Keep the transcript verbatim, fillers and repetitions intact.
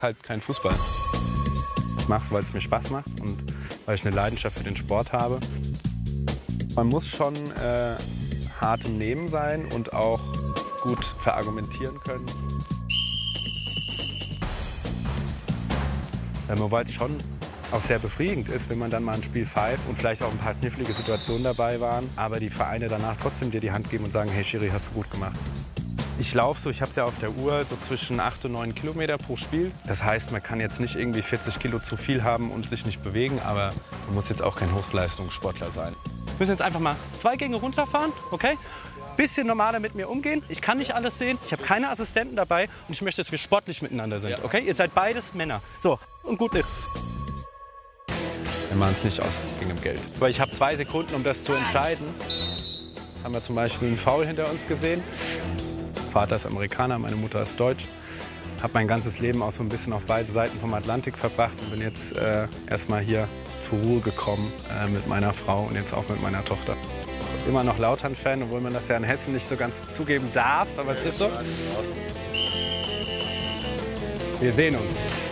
halt kein Fußball. Ich mache es, weil es mir Spaß macht und weil ich eine Leidenschaft für den Sport habe. Man muss schon äh, hart im Nehmen sein und auch gut verargumentieren können. Äh, Wobei es schon auch sehr befriedigend ist, wenn man dann mal ein Spiel pfeift und vielleicht auch ein paar knifflige Situationen dabei waren, aber die Vereine danach trotzdem dir die Hand geben und sagen, hey Schiri, hast du gut gemacht. Ich laufe so, ich habe es ja auf der Uhr, so zwischen acht und neun Kilometer pro Spiel. Das heißt, man kann jetzt nicht irgendwie vierzig Kilo zu viel haben und sich nicht bewegen, aber man muss jetzt auch kein Hochleistungssportler sein. Wir müssen jetzt einfach mal zwei Gänge runterfahren, okay? Bisschen normaler mit mir umgehen. Ich kann nicht alles sehen, ich habe keine Assistenten dabei und ich möchte, dass wir sportlich miteinander sind, okay? Ihr seid beides Männer. So, und gut ist. Wir machen es nicht aus wegen dem Geld. Aber ich habe zwei Sekunden, um das zu entscheiden. Jetzt haben wir zum Beispiel einen Foul hinter uns gesehen. Mein Vater ist Amerikaner, meine Mutter ist Deutsch. Habe mein ganzes Leben auch so ein bisschen auf beiden Seiten vom Atlantik verbracht und bin jetzt äh, erstmal hier zur Ruhe gekommen äh, mit meiner Frau und jetzt auch mit meiner Tochter. Immer noch Lautern-Fan, obwohl man das ja in Hessen nicht so ganz zugeben darf, aber es ist so. Wir sehen uns.